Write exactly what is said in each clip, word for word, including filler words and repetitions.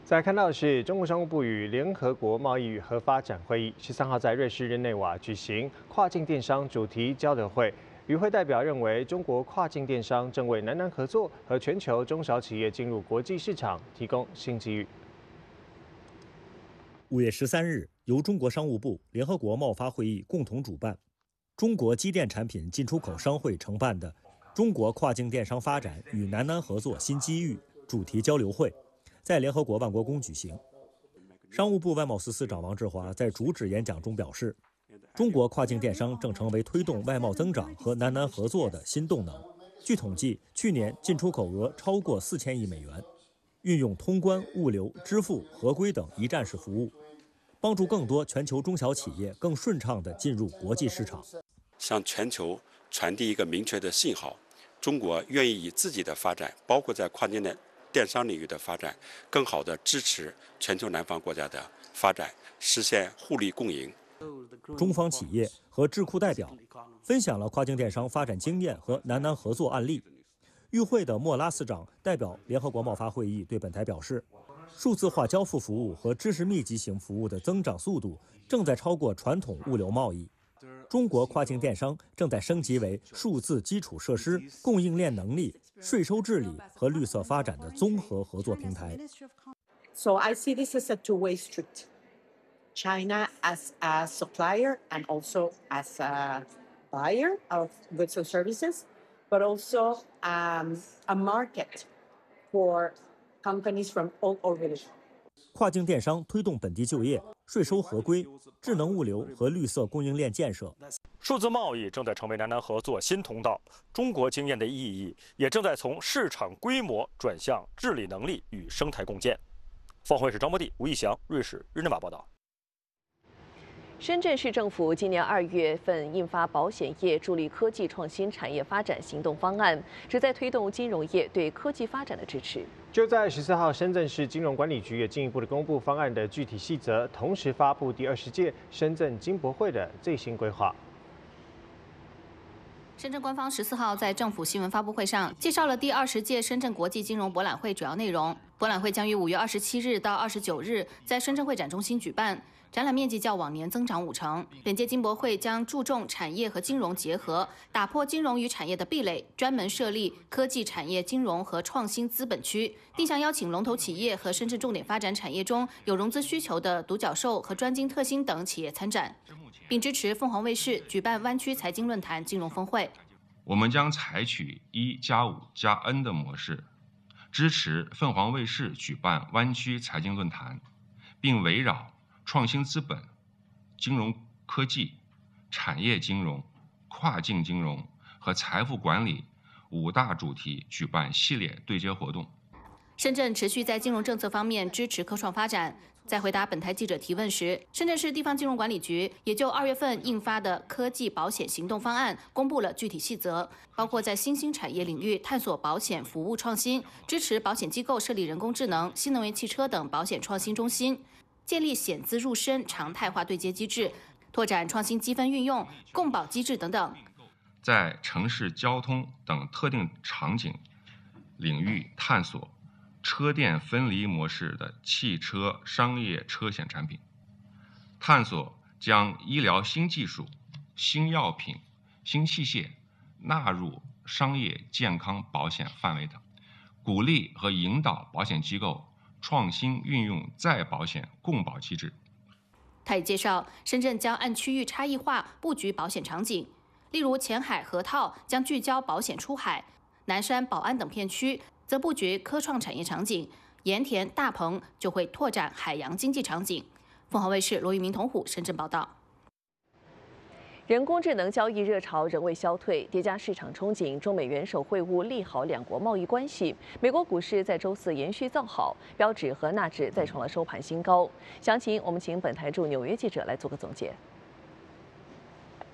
再来看到的是，中国商务部与联合国贸易与和发展会议十三号在瑞士日内瓦举行跨境电商主题交流会。与会代表认为，中国跨境电商正为南南合作和全球中小企业进入国际市场提供新机遇。 五月十三日，由中国商务部、联合国贸发会议共同主办，中国机电产品进出口商会承办的“中国跨境电商发展与南南合作新机遇”主题交流会，在联合国万国宫举行。商务部外贸司司长王志华在主旨演讲中表示，中国跨境电商正成为推动外贸增长和南南合作的新动能。据统计，去年进出口额超过四千亿美元，运用通关、物流、支付、合规等一站式服务，帮助更多全球中小企业更顺畅地进入国际市场， 向全球传递一个明确的信号：中国愿意以自己的发展，包括在跨境的电商领域的发展，更好地支持全球南方国家的发展，实现互利共赢。 中方企业和智库代表分享了跨境电商发展经验和南南合作案例。与会的莫拉司长代表联合国贸发会议对本台表示，数字化交付服务和知识密集型服务的增长速度正在超过传统物流贸易。中国跨境电商正在升级为数字基础设施、供应链能力、税收治理和绿色发展的综合合作平台。 So I see this as a two-way street. China as a supplier and also as a buyer of goods and services, but also um, a market for companies from all over the world. 跨境电商推动本地就业、税收合规、智能物流和绿色供应链建设。数字贸易正在成为南南合作新通道，中国经验的意义也正在从市场规模转向治理能力与生态共建。凤凰卫视张博地、吴义祥，瑞士日内瓦报道。 深圳市政府今年二月份印发《保险业助力科技创新产业发展行动方案》，旨在推动金融业对科技发展的支持。 就在十四号，深圳市金融管理局也进一步的公布方案的具体细则，同时发布第二十届深圳金博会的最新规划。 深圳官方十四号在政府新闻发布会上介绍了第二十届深圳国际金融博览会主要内容。博览会将于五月二十七日到二十九日在深圳会展中心举办，展览面积较往年增长五成。本届金博会将注重产业和金融结合，打破金融与产业的壁垒，专门设立科技产业金融和创新资本区，定向邀请龙头企业和深圳重点发展产业中有融资需求的独角兽和专精特新等企业参展，并支持凤凰卫视举办湾区财经论坛金融峰会。 我们将采取一加五加 N 的模式，支持凤凰卫视举办湾区财经论坛，并围绕创新资本、金融科技、产业金融、跨境金融和财富管理五大主题举办系列对接活动。 深圳持续在金融政策方面支持科创发展。在回答本台记者提问时，深圳市地方金融管理局也就二月份印发的科技保险行动方案公布了具体细则，包括在新兴产业领域探索保险服务创新，支持保险机构设立人工智能、新能源汽车等保险创新中心，建立险资入深常态化对接机制，拓展创新积分运用、共保机制等等。 在城市交通等特定场景领域探索车电分离模式的汽车商业车险产品，探索将医疗新技术、新药品、新器械纳入商业健康保险范围等，鼓励和引导保险机构创新运用再保险共保机制。 他也介绍，深圳将按区域差异化布局保险场景，例如前海河套将聚焦保险出海，南山、宝安等片区则布局科创产业场景，盐田、大鹏就会拓展海洋经济场景。凤凰卫视罗玉明、童虎深圳报道。 人工智能交易热潮仍未消退，叠加市场憧憬，中美元首会晤利好两国贸易关系。美国股市在周四延续造好，标指和纳指再创了收盘新高。详情我们请本台驻纽约记者来做个总结。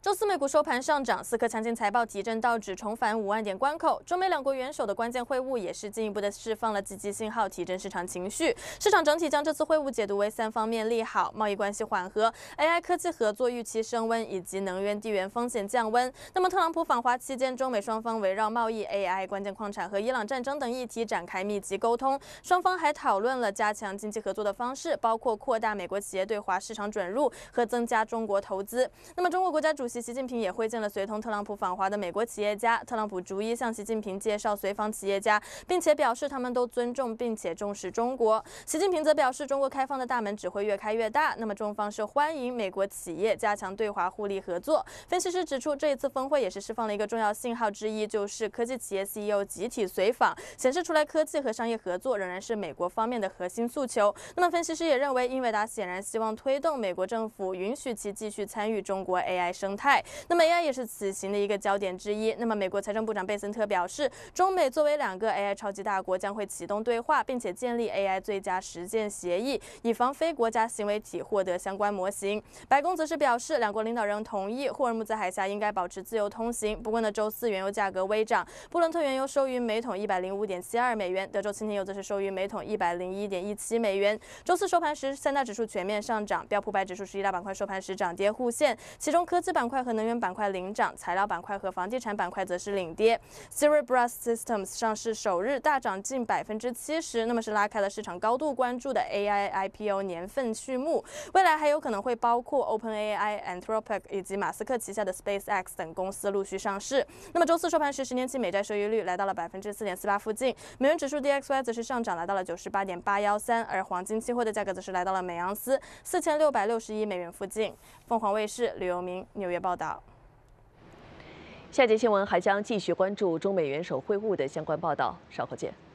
周四美股收盘上涨，四颗强劲财报提振道指重返五万点关口。中美两国元首的关键会晤也是进一步的释放了积极信号，提振市场情绪。市场整体将这次会晤解读为三方面利好：贸易关系缓和、A I 科技合作预期升温，以及能源地缘风险降温。那么特朗普访华期间，中美双方围绕贸易、A I、关键矿产和伊朗战争等议题展开密集沟通。双方还讨论了加强经济合作的方式，包括扩大美国企业对华市场准入和增加中国投资。那么中国国家主席习近平也会见了随同特朗普访华的美国企业家，特朗普逐一向习近平介绍随访企业家，并且表示他们都尊重并且重视中国。习近平则表示，中国开放的大门只会越开越大。那么中方是欢迎美国企业加强对华互利合作。分析师指出，这一次峰会也是释放了一个重要信号之一，就是科技企业 C E O 集体随访，显示出来科技和商业合作仍然是美国方面的核心诉求。那么分析师也认为，英伟达显然希望推动美国政府允许其继续参与中国 A I 生态。那么 A I 也是此行的一个焦点之一。那么美国财政部长贝森特表示，中美作为两个 A I 超级大国，将会启动对话，并且建立 A I 最佳实践协议，以防非国家行为体获得相关模型。白宫则是表示，两国领导人同意霍尔木兹海峡应该保持自由通行。不过呢，周四原油价格微涨，布伦特原油收于每桶一百零五点七二美元，德州轻甜油则是收于每桶一百零一点一七美元。周四收盘时，三大指数全面上涨，标普百指数十一大板块收盘时涨跌互现，其中科技板块和能源板块领涨，材料板块和房地产板块则是领跌。Cerebras Systems 上市首日大涨近百分之七十，那么是拉开了市场高度关注的 A I I P O 年份序幕。未来还有可能会包括 OpenAI、Anthropic 以及马斯克旗下的 SpaceX 等公司陆续上市。那么周四收盘时，十年期美债收益率来到了百分之四点四八附近，美元指数 D X Y 则是上涨来到了九十八点八一三，而黄金期货的价格则是来到了每盎司四千六百六十一美元附近。凤凰卫视吕由明纽约报道。 下节新闻还将继续关注中美元首会晤的相关报道，稍后见。